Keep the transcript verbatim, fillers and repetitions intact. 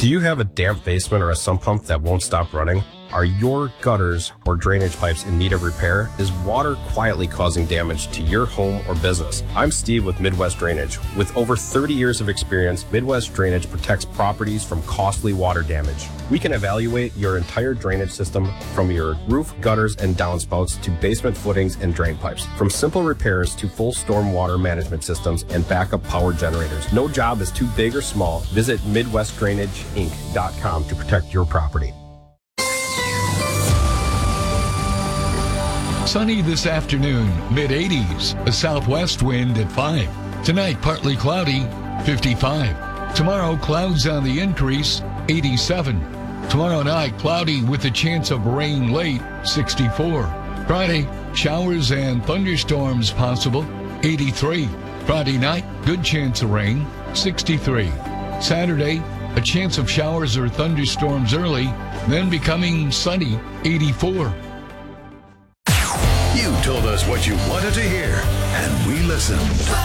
Do you have a damp basement or a sump pump that won't stop running? Are your gutters or drainage pipes in need of repair? Is water quietly causing damage to your home or business? I'm Steve with Midwest Drainage. With over thirty years of experience, Midwest Drainage protects properties from costly water damage. We can evaluate your entire drainage system from your roof, gutters, and downspouts to basement footings and drain pipes. From simple repairs to full storm water management systems and backup power generators. No job is too big or small. Visit Midwest Drainage Inc dot com to protect your property. Sunny this afternoon, mid eighties, a southwest wind at five. Tonight, partly cloudy, fifty-five. Tomorrow, clouds on the increase, eighty-seven. Tomorrow night, cloudy with a chance of rain late, sixty-four. Friday, showers and thunderstorms possible, eighty-three. Friday night, good chance of rain, sixty-three. Saturday, a chance of showers or thunderstorms early, then becoming sunny, eighty-four. You told us what you wanted to hear, and we listened.